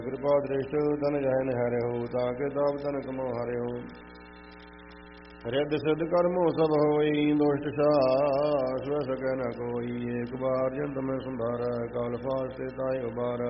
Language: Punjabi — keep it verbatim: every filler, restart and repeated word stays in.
ਕਿਰਪਾ ਦ੍ਰਿਸ਼ਟ ਤਨ ਜਹ ਨਿਹਰਿਓ ਤਾਕੇ ਤਾਪ ਤਨ ਕਮੋ ਹਰਿਓ ਰਿੱਧ ਸਿੱਧ ਕਰਮੋ ਸਭ ਹੋਈ ਦੁਸ਼ਟ ਸਾਸ ਵੈ ਸਕੈ ਨ ਕੋਈ ਏਕ ਬਾਰ ਜੰਤ ਮੈਂ ਸੰਭਾਰੈ ਕਾਲ ਫਾਸਤੇ ਤਾਇ ਉਬਾਰੈ